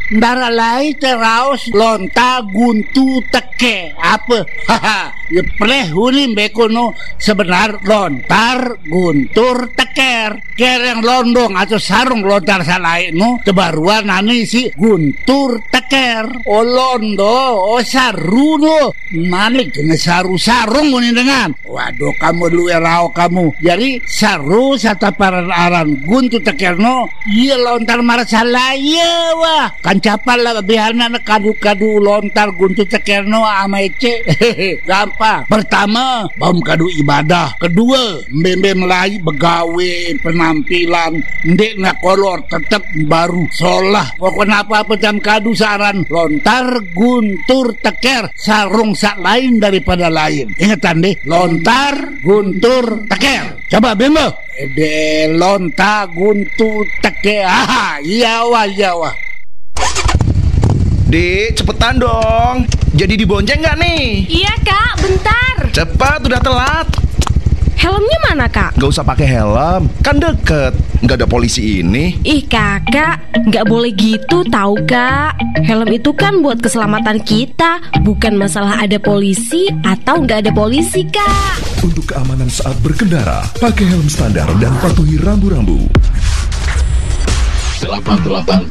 Ndara lai teraos lonta guntu teke. Apa? Haha. Ya pleh hulim bekono sebenar lontar guntur teker. Kereng londong atau sarung lontar salai no tebaruan nani si guntur teker. O londo, o saru no. Malik dengan sarung ini dengan. Waduh kamu lu erao kamu. Jadi saru sata paran-aran guntur teker no. Iya lontar marah salaya wah. Kan capal lah biarna kadu-kadu lontar guntur teker no ama ece. Gampang. Pertama, bom kadu ibadah. Kedua, mbembe melai begawe penampilan. Ndek nak kolor tetap baru solah. Pokoknya apa-apa jam kadu saran lontar guntur teker sarung sak lain daripada lain. Ingatan deh, lontar guntur teker. Coba bembe. De lontar guntur teker. Ah, iya wah. Dek, cepetan dong. Jadi dibonceng gak nih? Iya kak, bentar. Cepat, udah telat. Helmnya mana kak? Gak usah pakai helm, kan deket. Gak ada polisi ini. Ih kakak, gak boleh gitu tahu kak. Helm itu kan buat keselamatan kita, bukan masalah ada polisi atau gak ada polisi kak. Untuk keamanan saat berkendara, pakai helm standar dan patuhi rambu-rambu.